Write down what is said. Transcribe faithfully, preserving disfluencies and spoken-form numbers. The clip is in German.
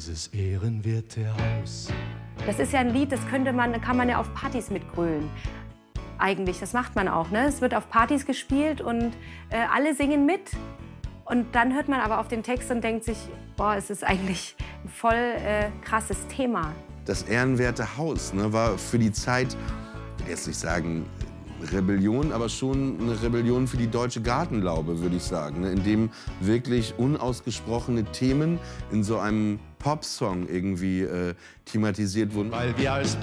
Dieses ehrenwerte Haus. Das ist ja ein Lied, das könnte man, kann man ja auf Partys mitgrölen. Eigentlich, das macht man auch, ne? Es wird auf Partys gespielt und äh, alle singen mit. Und dann hört man aber auf den Text und denkt sich, boah, es ist eigentlich ein voll äh, krasses Thema. Das ehrenwerte Haus, ne, war für die Zeit, ich will jetzt nicht sagen Rebellion, aber schon eine Rebellion für die deutsche Gartenlaube, würde ich sagen, ne, in dem wirklich unausgesprochene Themen in so einem Popsong irgendwie äh, thematisiert wurden. Weil wir als